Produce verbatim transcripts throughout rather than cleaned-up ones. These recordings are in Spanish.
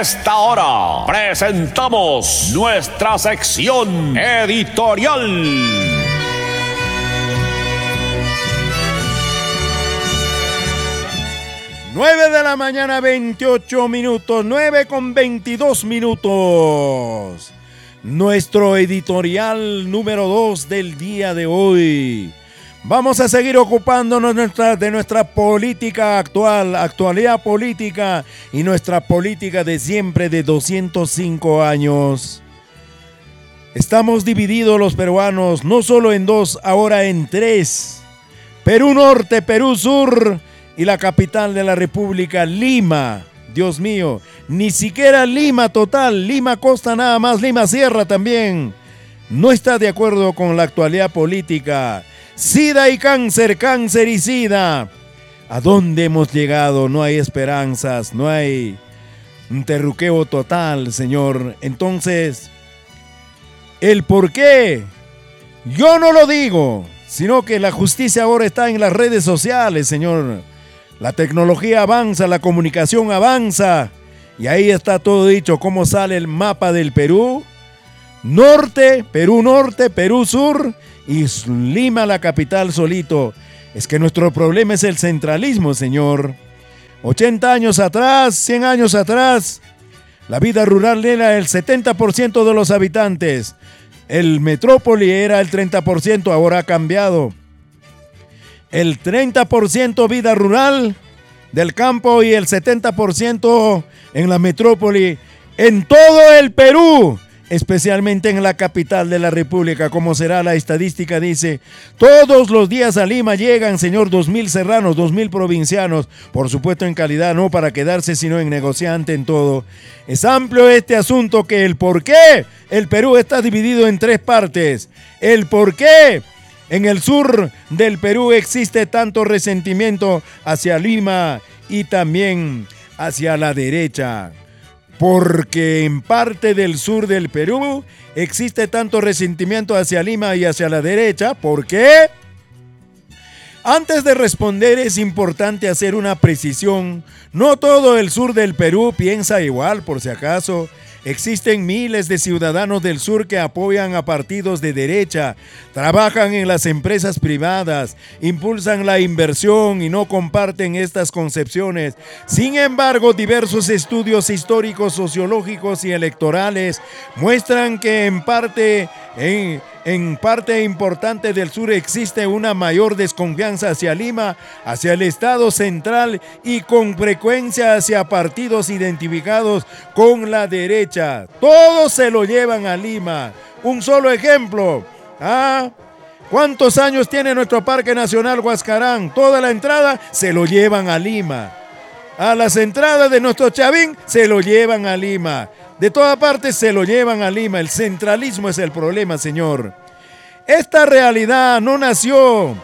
esta hora presentamos nuestra sección editorial. nueve de la mañana, veintiocho minutos, nueve con veintidós minutos. Nuestro editorial número dos del día de hoy. Vamos a seguir ocupándonos nuestra, de nuestra política actual, actualidad política y nuestra política de siempre de doscientos cinco años. Estamos divididos los peruanos, no solo en dos, ahora en tres. Perú Norte, Perú Sur y la capital de la República, Lima. Dios mío, ni siquiera Lima total, Lima Costa nada más, Lima Sierra también. No está de acuerdo con la actualidad política. SIDA y cáncer, cáncer y SIDA. ¿A dónde hemos llegado? No hay esperanzas, no hay un terruqueo total, señor. Entonces, ¿el por qué? Yo no lo digo, sino que la justicia ahora está en las redes sociales, señor. La tecnología avanza, la comunicación avanza. Y ahí está todo dicho, cómo sale el mapa del Perú. Norte, Perú Norte, Perú Sur y Lima, la capital solito. Es que nuestro problema es el centralismo, señor. ochenta años atrás, cien años atrás, la vida rural era el setenta por ciento de los habitantes. El metrópoli era el treinta por ciento, ahora ha cambiado. El treinta por ciento vida rural del campo y el setenta por ciento en la metrópoli. En todo el Perú, especialmente en la capital de la República, como será la estadística, dice, todos los días a Lima llegan, señor, dos mil serranos, dos mil provincianos, por supuesto en calidad, no para quedarse, sino en negociante en todo. Es amplio este asunto que el por qué el Perú está dividido en tres partes. El por qué en el sur del Perú existe tanto resentimiento hacia Lima y también hacia la derecha. Porque en parte del sur del Perú existe tanto resentimiento hacia Lima y hacia la derecha. ¿Por qué? Antes de responder es importante hacer una precisión. No todo el sur del Perú piensa igual, por si acaso. Existen miles de ciudadanos del sur que apoyan a partidos de derecha, trabajan en las empresas privadas, impulsan la inversión y no comparten estas concepciones. Sin embargo, diversos estudios históricos, sociológicos y electorales muestran que en parte, en, en parte importante del sur existe una mayor desconfianza hacia Lima, hacia el Estado central y con frecuencia hacia partidos identificados con la derecha. Todos se lo llevan a Lima. Un solo ejemplo. ¿Ah? ¿Cuántos años tiene nuestro Parque Nacional Huascarán? Toda la entrada se lo llevan a Lima. A las entradas de nuestro Chavín se lo llevan a Lima. De todas partes se lo llevan a Lima. El centralismo es el problema, señor. Esta realidad no nació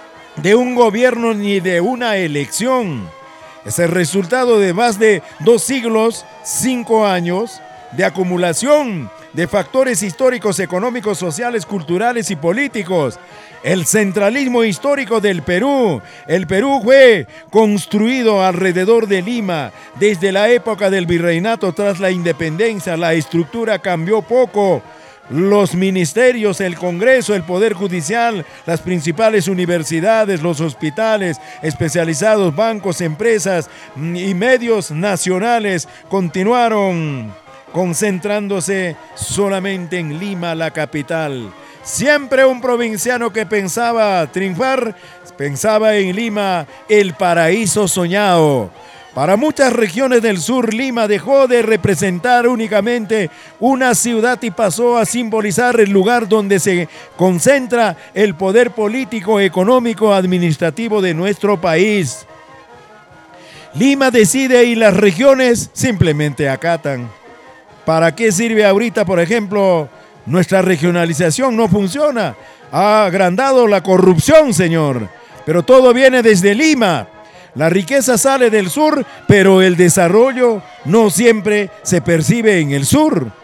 de un gobierno ni de una elección. Es el resultado de más de dos siglos, cinco años, de acumulación de factores históricos, económicos, sociales, culturales y políticos. El centralismo histórico del Perú. El Perú fue construido alrededor de Lima. Desde la época del virreinato tras la independencia, la estructura cambió poco. Los ministerios, el Congreso, el Poder Judicial, las principales universidades, los hospitales especializados, bancos, empresas y medios nacionales continuaron concentrándose solamente en Lima, la capital. Siempre un provinciano que pensaba triunfar, pensaba en Lima, el paraíso soñado. Para muchas regiones del sur, Lima dejó de representar únicamente una ciudad y pasó a simbolizar el lugar donde se concentra el poder político, económico, administrativo de nuestro país. Lima decide y las regiones simplemente acatan. ¿Para qué sirve ahorita, por ejemplo, nuestra regionalización? No funciona. Ha agrandado la corrupción, señor. Pero todo viene desde Lima. La riqueza sale del sur, pero el desarrollo no siempre se percibe en el sur.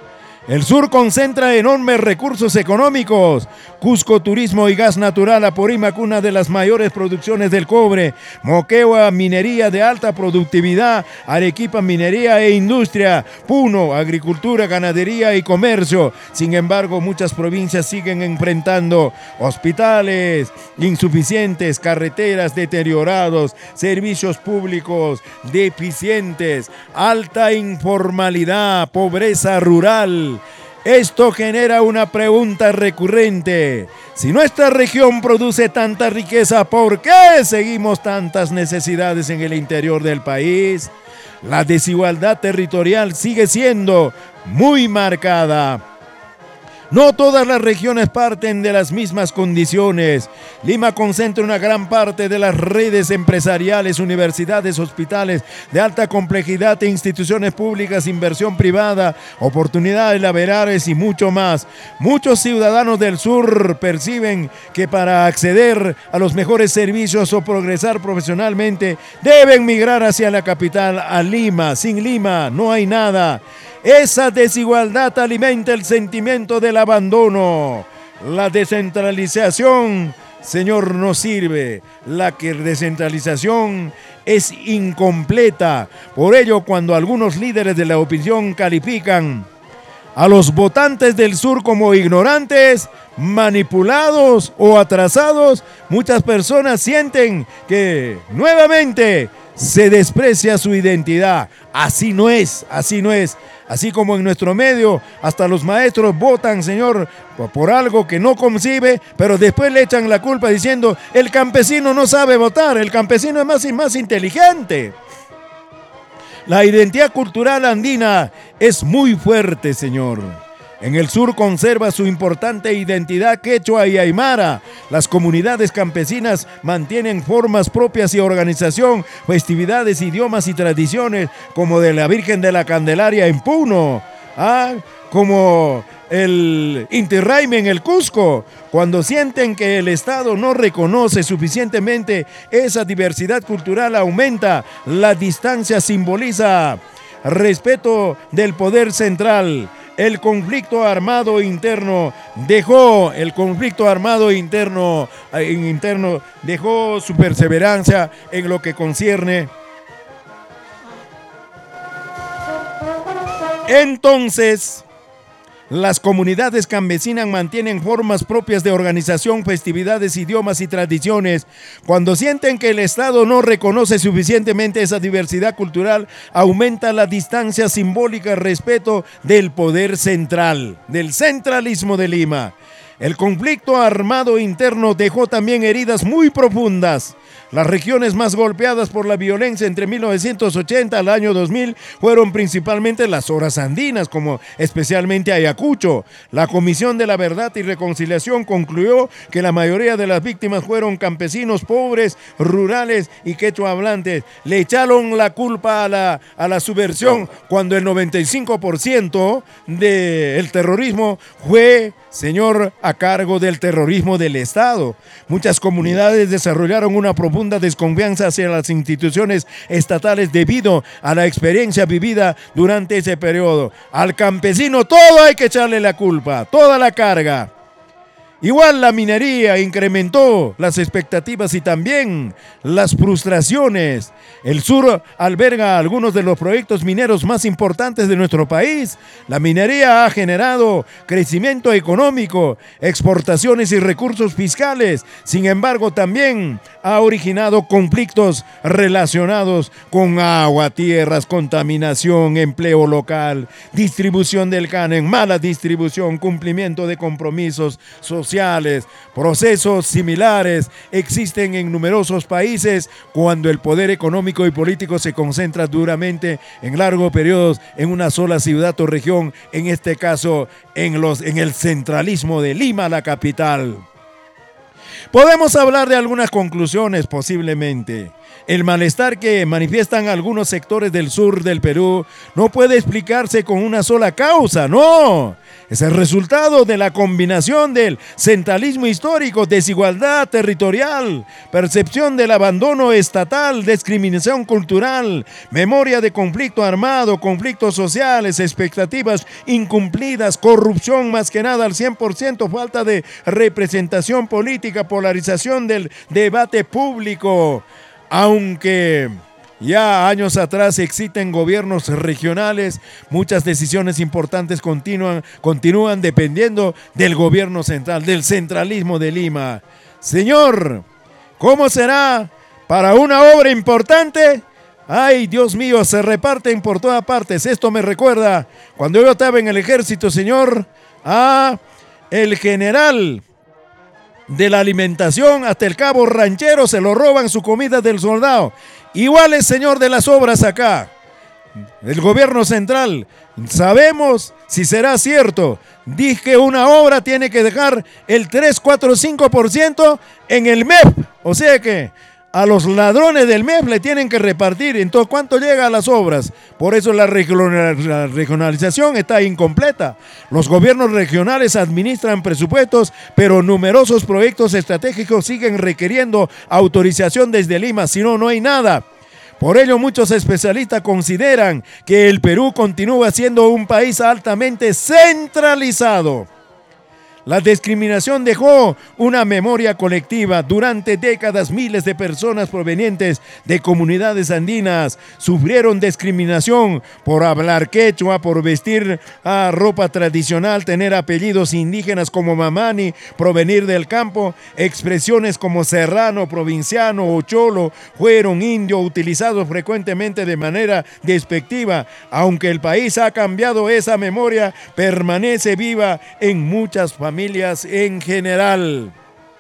El sur concentra enormes recursos económicos. Cusco, turismo y gas natural. Apurímac, una de las mayores producciones del cobre. Moquegua, minería de alta productividad. Arequipa, minería e industria. Puno, agricultura, ganadería y comercio. Sin embargo, muchas provincias siguen enfrentando hospitales insuficientes, carreteras deteriorados, servicios públicos deficientes, alta informalidad, pobreza rural. Esto genera una pregunta recurrente. Si nuestra región produce tanta riqueza, ¿por qué seguimos tantas necesidades en el interior del país? La desigualdad territorial sigue siendo muy marcada. No todas las regiones parten de las mismas condiciones. Lima concentra una gran parte de las redes empresariales, universidades, hospitales de alta complejidad e instituciones públicas, inversión privada, oportunidades laborales y mucho más. Muchos ciudadanos del sur perciben que para acceder a los mejores servicios o progresar profesionalmente deben migrar hacia la capital, a Lima. Sin Lima no hay nada. Esa desigualdad alimenta el sentimiento del abandono. La descentralización, señor, no sirve. La descentralización es incompleta. Por ello, cuando algunos líderes de la oposición califican a los votantes del sur como ignorantes, manipulados o atrasados, muchas personas sienten que nuevamente se desprecia su identidad. Así no es, así no es. Así como en nuestro medio, hasta los maestros votan, señor, por algo que no concibe, pero después le echan la culpa diciendo, el campesino no sabe votar, el campesino es más y más inteligente. La identidad cultural andina es muy fuerte, señor. En el sur conserva su importante identidad quechua y aymara. Las comunidades campesinas mantienen formas propias y organización, festividades, idiomas y tradiciones, como de la Virgen de la Candelaria en Puno, ¿ah? como el Inti Raymi en el Cusco. Cuando sienten que el Estado no reconoce suficientemente esa diversidad cultural, aumenta la distancia, simboliza respeto del poder central. El conflicto armado interno dejó, el conflicto armado interno, eh, interno dejó su perseverancia en lo que concierne. Entonces, las comunidades campesinas mantienen formas propias de organización, festividades, idiomas y tradiciones. Cuando sienten que el Estado no reconoce suficientemente esa diversidad cultural, aumenta la distancia simbólica, respeto del poder central, del centralismo de Lima. El conflicto armado interno dejó también heridas muy profundas. Las regiones más golpeadas por la violencia entre mil novecientos ochenta al año dos mil fueron principalmente las zonas andinas, como especialmente Ayacucho. La Comisión de la Verdad y Reconciliación concluyó que la mayoría de las víctimas fueron campesinos pobres, rurales y quechua hablantes. Le echaron la culpa a la, a la subversión cuando el noventa y cinco por ciento del terrorismo fue, señor, a cargo del terrorismo del Estado. Muchas comunidades desarrollaron una profunda desconfianza hacia las instituciones estatales debido a la experiencia vivida durante ese periodo. Al campesino todo hay que echarle la culpa, toda la carga. Igual la minería incrementó las expectativas y también las frustraciones. El sur alberga algunos de los proyectos mineros más importantes de nuestro país. La minería ha generado crecimiento económico, exportaciones y recursos fiscales. Sin embargo, también ha originado conflictos relacionados con agua, tierras, contaminación, empleo local, distribución del canen, mala distribución, cumplimiento de compromisos sociales. Sociales. Procesos similares existen en numerosos países cuando el poder económico y político se concentra duramente en largos periodos en una sola ciudad o región, en este caso en, los, en el centralismo de Lima, la capital. Podemos hablar de algunas conclusiones posiblemente. El malestar que manifiestan algunos sectores del sur del Perú no puede explicarse con una sola causa, no. Es el resultado de la combinación del centralismo histórico, desigualdad territorial, percepción del abandono estatal, discriminación cultural, memoria de conflicto armado, conflictos sociales, expectativas incumplidas, corrupción más que nada al cien por ciento, falta de representación política, polarización del debate público. Aunque ya años atrás existen gobiernos regionales, muchas decisiones importantes continúan, continúan dependiendo del gobierno central, del centralismo de Lima. Señor, ¿cómo será para una obra importante? Ay, Dios mío, se reparten por todas partes. Esto me recuerda cuando yo estaba en el ejército, señor, a el general de la alimentación hasta el cabo ranchero se lo roban su comida del soldado. Igual es señor de las obras acá. El gobierno central, sabemos si será cierto. Dije que una obra tiene que dejar el tres, cuatro, cinco por ciento en el M E P. O sea que a los ladrones del M E P le tienen que repartir. Entonces, ¿cuánto llega a las obras? Por eso la regionalización está incompleta. Los gobiernos regionales administran presupuestos, pero numerosos proyectos estratégicos siguen requiriendo autorización desde Lima, si no, no hay nada. Por ello, muchos especialistas consideran que el Perú continúa siendo un país altamente centralizado. La discriminación dejó una memoria colectiva. Durante décadas, miles de personas provenientes de comunidades andinas sufrieron discriminación por hablar quechua, por vestir uh, ropa tradicional, tener apellidos indígenas como Mamani, provenir del campo. Expresiones como serrano, provinciano o cholo fueron indio utilizados frecuentemente de manera despectiva. Aunque el país ha cambiado, esa memoria permanece viva en muchas familias. Familias en general.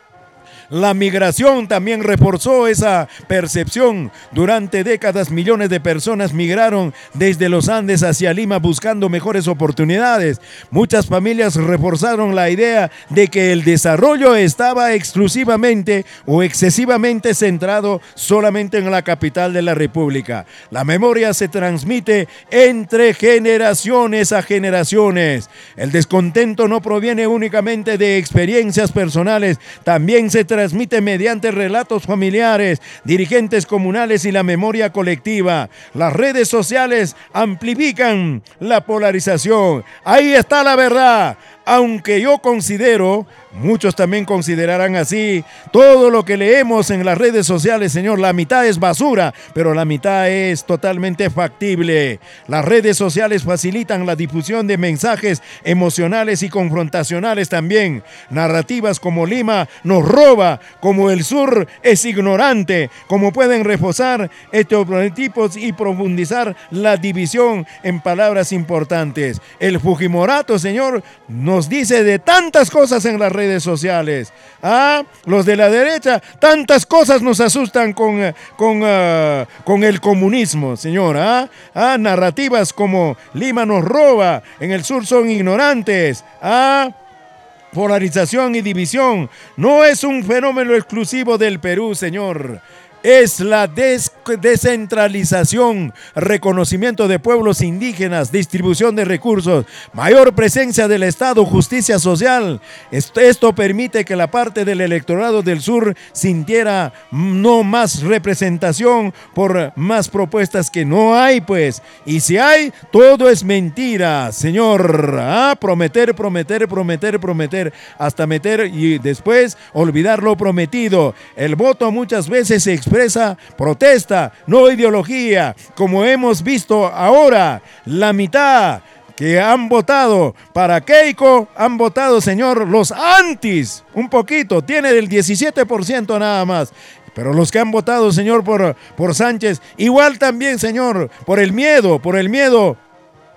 La migración también reforzó esa percepción. Durante décadas, millones de personas migraron desde los Andes hacia Lima buscando mejores oportunidades. Muchas familias reforzaron la idea de que el desarrollo estaba exclusivamente o excesivamente centrado solamente en la capital de la República. La memoria se transmite entre generaciones a generaciones. El descontento no proviene únicamente de experiencias personales, también se transmite mediante relatos familiares, dirigentes comunales y la memoria colectiva. Las redes sociales amplifican la polarización. Ahí está la verdad. Aunque yo considero, muchos también considerarán así, todo lo que leemos en las redes sociales, señor, la mitad es basura, pero la mitad es totalmente factible. Las redes sociales facilitan la difusión de mensajes emocionales y confrontacionales también. Narrativas como Lima nos roba, como el sur es ignorante, como pueden reforzar estereotipos y profundizar la división en palabras importantes. El Fujimorato, señor, no nos dice de tantas cosas en las redes sociales. Ah, los de la derecha, tantas cosas nos asustan con, con, uh, con el comunismo, señora. ¿Ah? Ah, narrativas como Lima nos roba, en el sur son ignorantes. Ah, polarización y división. No es un fenómeno exclusivo del Perú, señor. Es la des descentralización, reconocimiento de pueblos indígenas, distribución de recursos, mayor presencia del Estado, justicia social. Esto, esto permite que la parte del electorado del sur sintiera no más representación por más propuestas que no hay, pues. Y si hay, todo es mentira, señor. Ah, prometer, prometer, prometer, prometer, hasta meter y después olvidar lo prometido. El voto muchas veces se expresa protesta, no ideología, como hemos visto ahora. La mitad que han votado para Keiko han votado, señor, los antis, un poquito, tiene del diecisiete por ciento nada más. Pero los que han votado, señor, por, por Sánchez, igual también, señor, por el miedo, por el miedo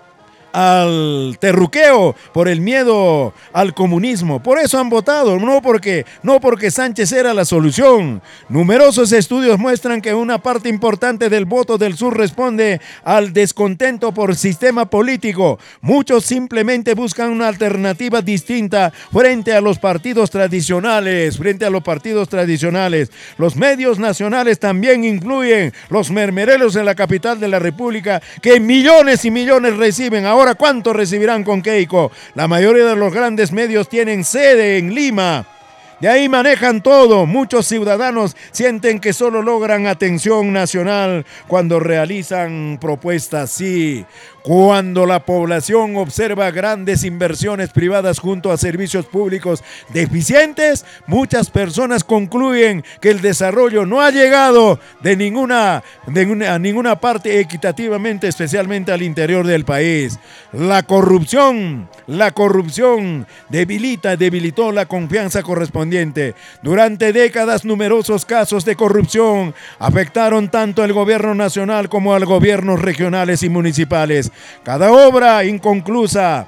al terruqueo, por el miedo al comunismo. Por eso han votado, no porque, no porque Sánchez era la solución. Numerosos estudios muestran que una parte importante del voto del sur responde al descontento por sistema político. Muchos simplemente buscan una alternativa distinta frente a los partidos tradicionales, frente a los partidos tradicionales. Los medios nacionales también incluyen los mermerelos en la capital de la República, que millones y millones reciben. Ahora, ¿cuánto recibirán con Keiko? La mayoría de los grandes medios tienen sede en Lima. De ahí manejan todo. Muchos ciudadanos sienten que solo logran atención nacional cuando realizan propuestas, sí. Cuando la población observa grandes inversiones privadas junto a servicios públicos deficientes, muchas personas concluyen que el desarrollo no ha llegado de ninguna, de una, a ninguna parte equitativamente, especialmente al interior del país. La corrupción, la corrupción debilita, debilitó la confianza correspondiente. Durante décadas, numerosos casos de corrupción afectaron tanto al gobierno nacional como a los gobiernos regionales y municipales. Cada obra inconclusa,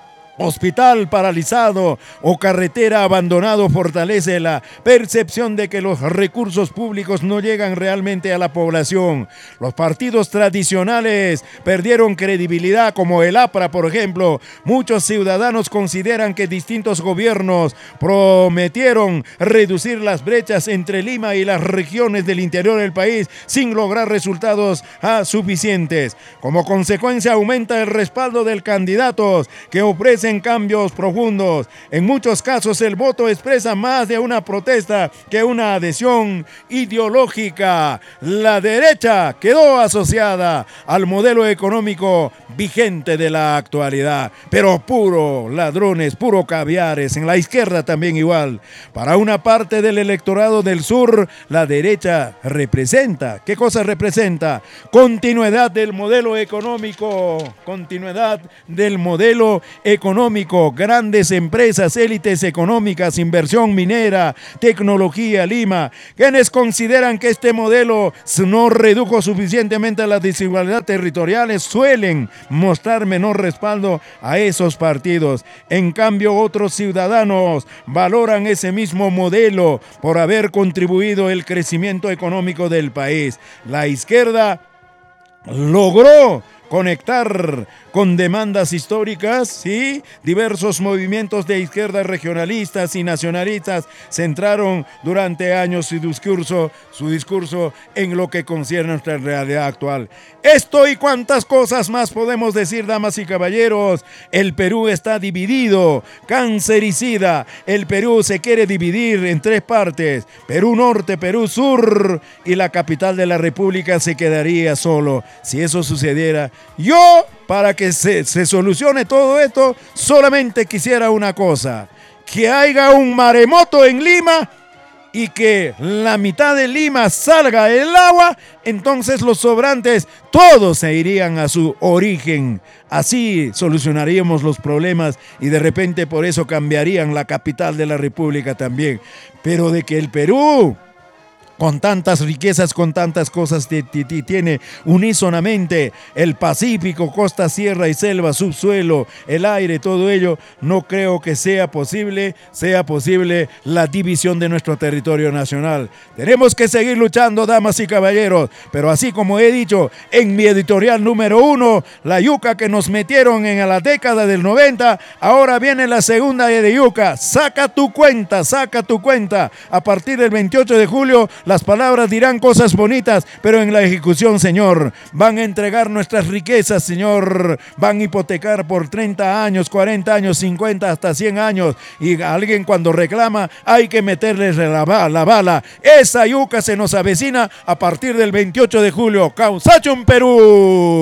hospital paralizado o carretera abandonado fortalece la percepción de que los recursos públicos no llegan realmente a la población. Los partidos tradicionales perdieron credibilidad, como el A P R A, por ejemplo. Muchos ciudadanos consideran que distintos gobiernos prometieron reducir las brechas entre Lima y las regiones del interior del país sin lograr resultados ah, suficientes. Como consecuencia, aumenta el respaldo de candidatos que ofrecen en cambios profundos. En muchos casos el voto expresa más de una protesta que una adhesión ideológica. La derecha quedó asociada al modelo económico vigente de la actualidad, pero puro ladrones, puro caviares. En la izquierda también igual. Para una parte del electorado del sur, la derecha representa, ¿qué cosa representa? Continuidad del modelo económico, continuidad del modelo económico. Grandes empresas, élites económicas, inversión minera, tecnología, Lima. Quienes consideran que este modelo no redujo suficientemente las desigualdades territoriales suelen mostrar menor respaldo a esos partidos. En cambio, otros ciudadanos valoran ese mismo modelo por haber contribuido al crecimiento económico del país. La izquierda logró conectar con demandas históricas, ¿sí? Diversos movimientos de izquierda regionalistas y nacionalistas centraron durante años su discurso, su discurso en lo que concierne a nuestra realidad actual. Esto y cuantas cosas más podemos decir, damas y caballeros. El Perú está dividido, cancericida. El Perú se quiere dividir en tres partes: Perú Norte, Perú Sur, y la capital de la República se quedaría solo. Si eso sucediera, yo, para que se, se solucione todo esto, solamente quisiera una cosa: que haya un maremoto en Lima y que la mitad de Lima salga el agua, entonces los sobrantes todos se irían a su origen. Así solucionaríamos los problemas y de repente por eso cambiarían la capital de la República también. Pero de que el Perú, con tantas riquezas, con tantas cosas, tiene unísonamente el Pacífico, costa, sierra y selva, subsuelo, el aire, todo ello, no creo que sea posible, sea posible la división de nuestro territorio nacional. Tenemos que seguir luchando, damas y caballeros, pero así como he dicho en mi editorial número uno, la yuca que nos metieron en la década del noventa, ahora viene la segunda de yuca. Saca tu cuenta, saca tu cuenta. A partir del veintiocho de julio, las palabras dirán cosas bonitas, pero en la ejecución, señor, van a entregar nuestras riquezas, señor, van a hipotecar por treinta años, cuarenta años, cincuenta, hasta cien años, y a alguien cuando reclama hay que meterles la, la bala. Esa yuca se nos avecina a partir del veintiocho de julio. Causachum, Perú.